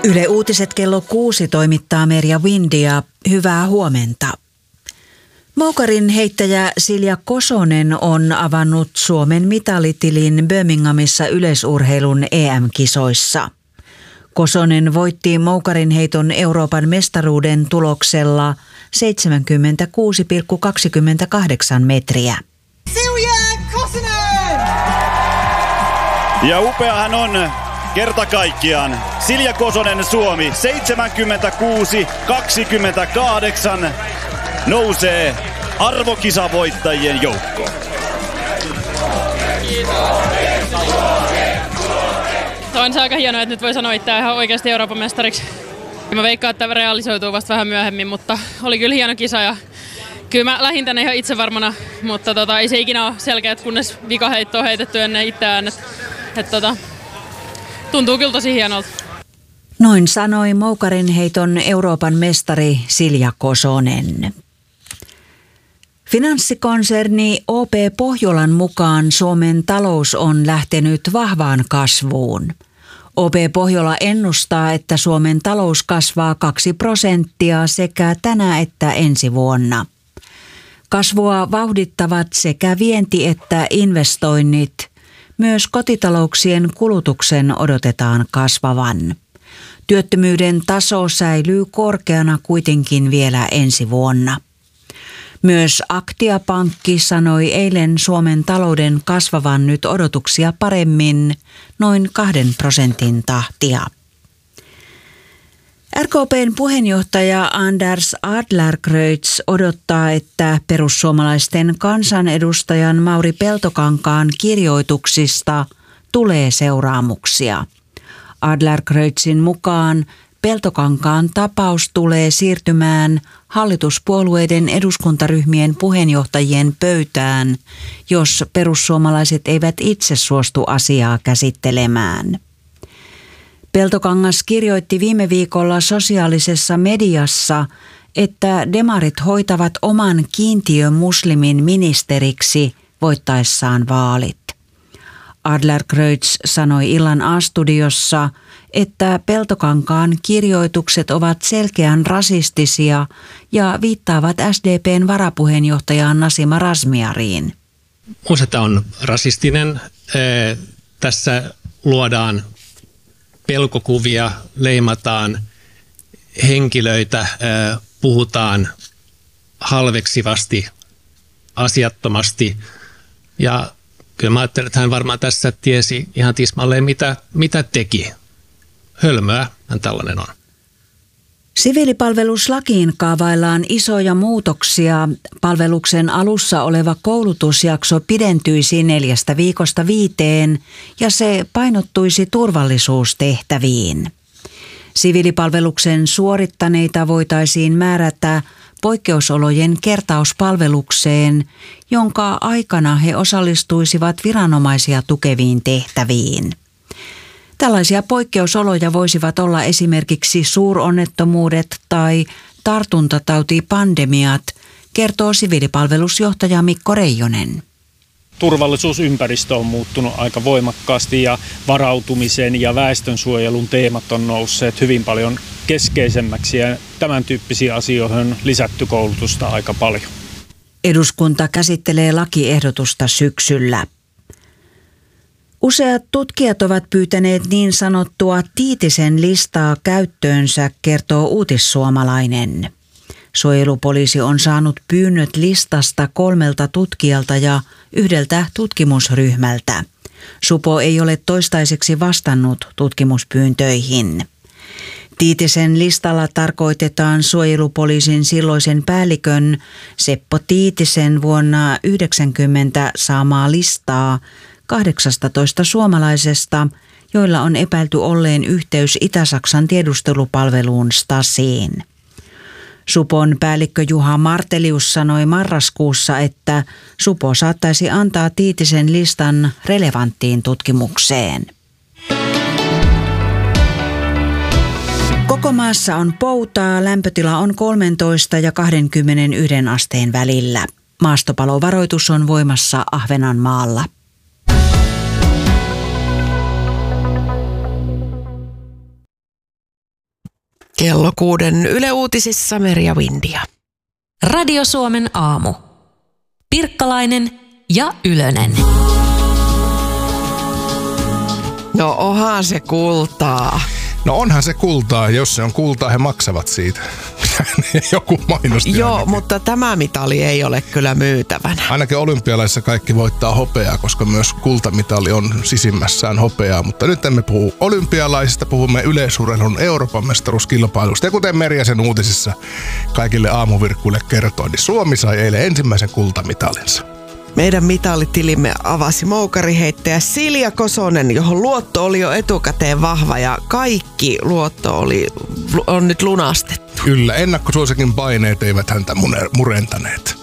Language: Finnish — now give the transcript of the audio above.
Yle Uutiset kello 6 toimittaa Merja Windia. Hyvää huomenta. Moukarin heittäjä Silja Kosonen on avannut Suomen mitalitilin Birminghamissa yleisurheilun EM-kisoissa. Kosonen voitti moukarin heiton Euroopan mestaruuden tuloksella 76,28 metriä. Silja Kosonen! Ja upeahan on kerta kaikkiaan Silja Kosonen Suomi 76-28 nousee arvokisavoittajien joukkoon. On se aika hienoa, että nyt voi sanoa itseään ihan oikeasti Euroopan mestariksi. Mä veikkaan, että tämä realisoituu vasta vähän myöhemmin, mutta oli kyllä hieno kisa ja kyllä mä lähdin tänne ihan itsevarmana, mutta ei se ikinä ole selkeä, kunnes vikaheitto on heitetty ennen itseään. Tuntuu kyllä tosi hienolta. Noin sanoi moukarin heiton Euroopan mestari Silja Kosonen. Finanssikonserni OP Pohjolan mukaan Suomen talous on lähtenyt vahvaan kasvuun. OP Pohjola ennustaa, että Suomen talous kasvaa 2% sekä tänä että ensi vuonna. Kasvua vauhdittavat sekä vienti että investoinnit. Myös kotitalouksien kulutuksen odotetaan kasvavan. Työttömyyden taso säilyy korkeana kuitenkin vielä ensi vuonna. Myös Aktia-pankki sanoi eilen Suomen talouden kasvavan nyt odotuksia paremmin, noin 2% tahtia. RKP:n puheenjohtaja Anders Adlercreutz odottaa, että perussuomalaisten kansanedustajan Mauri Peltokankaan kirjoituksista tulee seuraamuksia. Adlercreutzin mukaan Peltokankaan tapaus tulee siirtymään hallituspuolueiden eduskuntaryhmien puheenjohtajien pöytään, jos perussuomalaiset eivät itse suostu asiaa käsittelemään. Peltokangas kirjoitti viime viikolla sosiaalisessa mediassa, että demarit hoitavat oman kiintiömuslimin ministeriksi voittaessaan vaalit. Adlercreutz sanoi illan A-studiossa, että Peltokankaan kirjoitukset ovat selkeän rasistisia ja viittaavat SDP:n varapuheenjohtajaan Nasima Razmyariin. Minusta tämä on rasistinen. Tässä luodaan pelkokuvia, leimataan henkilöitä, puhutaan halveksivasti, asiattomasti ja kyllä mä ajattelen, että hän varmaan tässä tiesi ihan tismalleen mitä teki. Hölmöä hän tällainen on. Siviilipalveluslakiin kaavaillaan isoja muutoksia. Palveluksen alussa oleva koulutusjakso pidentyisi 4 viikosta 5 ja se painottuisi turvallisuustehtäviin. Siviilipalveluksen suorittaneita voitaisiin määrätä poikkeusolojen kertauspalvelukseen, jonka aikana he osallistuisivat viranomaisia tukeviin tehtäviin. Tällaisia poikkeusoloja voisivat olla esimerkiksi suuronnettomuudet tai tartuntatautipandemiat, kertoo siviilipalvelusjohtaja Mikko Reijonen. Turvallisuusympäristö on muuttunut aika voimakkaasti ja varautumisen ja väestönsuojelun teemat on nousseet hyvin paljon keskeisemmäksi ja tämän tyyppisiin asioihin on lisätty koulutusta aika paljon. Eduskunta käsittelee lakiehdotusta syksyllä. Useat tutkijat ovat pyytäneet niin sanottua Tiitisen listaa käyttöönsä, kertoo Uutissuomalainen. Suojelupoliisi on saanut pyynnöt listasta 3 tutkijalta ja 1 tutkimusryhmältä. Supo ei ole toistaiseksi vastannut tutkimuspyyntöihin. Tiitisen listalla tarkoitetaan suojelupoliisin silloisen päällikön Seppo Tiitisen vuonna 1990 saamaa listaa 18 suomalaisesta, joilla on epäilty olleen yhteys Itä-Saksan tiedustelupalveluun Stasiin. Supon päällikkö Juha Martelius sanoi marraskuussa, että Supo saattaisi antaa Tiitisen listan relevanttiin tutkimukseen. Koko maassa on poutaa, lämpötila on 13 ja 21 asteen välillä. Maastopalovaroitus on voimassa Ahvenanmaalla. Kello 6 Yle Uutisissa Merja Windia. Radio Suomen aamu. Pirkkalainen ja Ylönen. No onhan se kultaa. No onhan se kultaa. Jos se on kultaa, he maksavat siitä. Joku mainosti. Joo, ainakin. mutta tämä mitali ei ole kyllä myytävänä. Ainakin olympialaisissa kaikki voittaa hopeaa, koska myös kultamitali on sisimmässään hopeaa. Mutta nyt emme puhu olympialaisista, puhumme yleisurheilun Euroopan mestaruuskilpailusta. Ja kuten Merja sen uutisissa kaikille aamuvirkkuille kertoi, niin Suomi sai eilen ensimmäisen kultamitalinsa. Meidän mitalitilimme avasi moukariheittäjä Silja Kosonen, johon luotto oli jo etukäteen vahva ja kaikki luotto on nyt lunastettu. Kyllä, ennakkosuosikin paineet eivät häntä murentaneet.